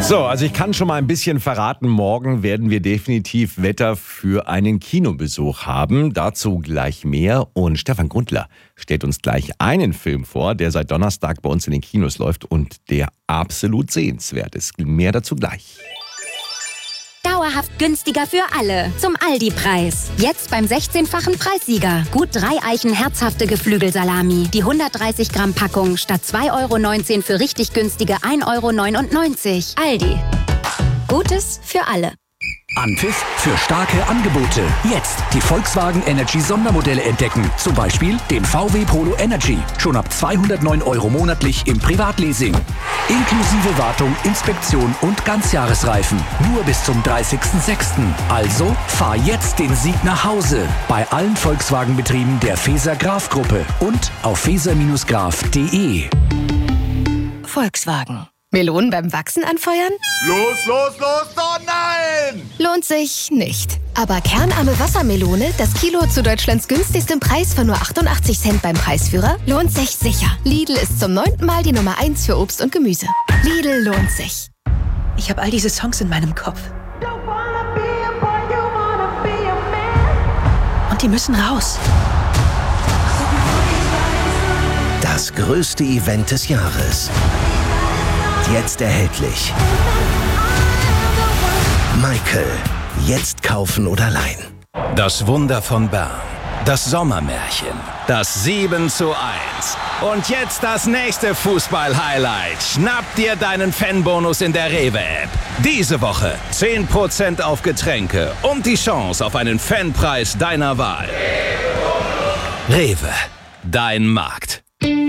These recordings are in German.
So, also ich kann schon mal ein bisschen verraten, morgen werden wir definitiv Wetter für einen Kinobesuch haben. Dazu gleich mehr. Und Stefan Grundler stellt uns gleich einen Film vor, der seit Donnerstag bei uns in den Kinos läuft und der absolut sehenswert ist. Mehr dazu gleich. Dauerhaft günstiger für alle. Zum Aldi-Preis. Jetzt beim 16-fachen Preissieger. Gut 3 Eichen herzhafte Geflügelsalami. Die 130 Gramm Packung statt 2,19 € für richtig günstige 1,99 €. Aldi. Gutes für alle. Anpfiff für starke Angebote. Jetzt die Volkswagen Energy Sondermodelle entdecken. Zum Beispiel den VW Polo Energy. Schon ab 209 € monatlich im Privatleasing. Inklusive Wartung, Inspektion und Ganzjahresreifen. Nur bis zum 30.06. Also fahr jetzt den Sieg nach Hause. Bei allen Volkswagen-Betrieben der Faeser-Graf-Gruppe und auf faeser-graf.de. Volkswagen. Melonen beim Wachsen anfeuern? Los, oh nein! Lohnt sich nicht. Aber kernarme Wassermelone, das Kilo zu Deutschlands günstigstem Preis von nur 88 Cent beim Preisführer, lohnt sich sicher. Lidl ist zum 9. Mal die Nummer 1 für Obst und Gemüse. Lidl lohnt sich. Ich habe all diese Songs in meinem Kopf. Und die müssen raus. Das größte Event des Jahres. Jetzt erhältlich. Michael. Jetzt kaufen oder leihen. Das Wunder von Bern. Das Sommermärchen. Das 7:1. Und jetzt das nächste Fußball-Highlight. Schnapp dir deinen Fanbonus in der Rewe-App. Diese Woche 10% auf Getränke und die Chance auf einen Fanpreis deiner Wahl. Rewe. Dein Markt.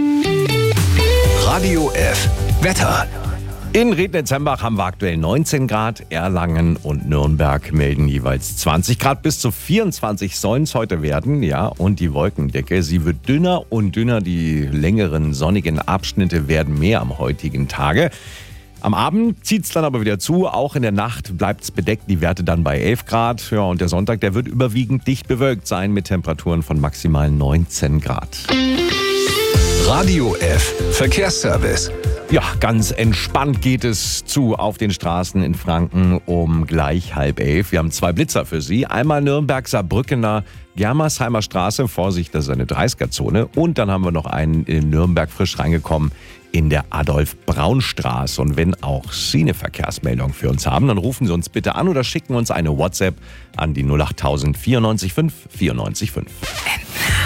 Radio F. Wetter. In Rednitz-Hembach haben wir aktuell 19 Grad, Erlangen und Nürnberg melden jeweils 20 Grad. Bis zu 24 sollen es heute werden, ja. Und die Wolkendecke, sie wird dünner und dünner. Die längeren sonnigen Abschnitte werden mehr am heutigen Tage. Am Abend zieht es dann aber wieder zu. Auch in der Nacht bleibt es bedeckt, die Werte dann bei 11 Grad. Ja, und der Sonntag, der wird überwiegend dicht bewölkt sein mit Temperaturen von maximal 19 Grad. Radio F. Verkehrsservice. Ja, ganz entspannt geht es zu auf den Straßen in Franken um gleich 10:30. Wir haben 2 Blitzer für Sie. Einmal Nürnberg-Saarbrückener Germersheimer Straße. Vorsicht, das ist eine 30er-Zone. Und dann haben wir noch einen in Nürnberg frisch reingekommen in der Adolf-Braun-Straße. Und wenn auch Sie eine Verkehrsmeldung für uns haben, dann rufen Sie uns bitte an oder schicken uns eine WhatsApp an die 08000 94 5 94 5.